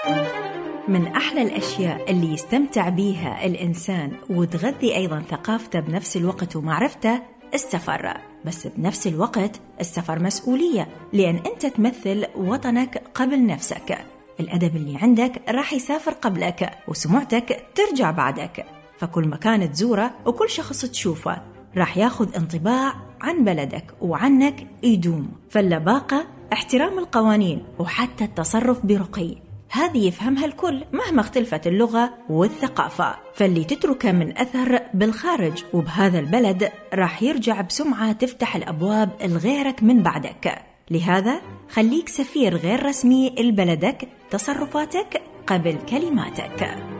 من أحلى الأشياء اللي يستمتع بيها الإنسان وتغذي أيضا ثقافته بنفس الوقت ومعرفته السفر. بس بنفس الوقت السفر مسؤولية، لأن أنت تمثل وطنك قبل نفسك. الأدب اللي عندك راح يسافر قبلك، وسمعتك ترجع بعدك. فكل مكان تزوره وكل شخص تشوفه راح ياخذ انطباع عن بلدك وعنك يدوم. فاللباقة احترام القوانين وحتى التصرف برقي، هذه يفهمها الكل مهما اختلفت اللغة والثقافة. فاللي تتركه من أثر بالخارج وبهذا البلد راح يرجع بسمعة تفتح الأبواب لغيرك من بعدك. لهذا خليك سفير غير رسمي لبلدك، تصرفاتك قبل كلماتك.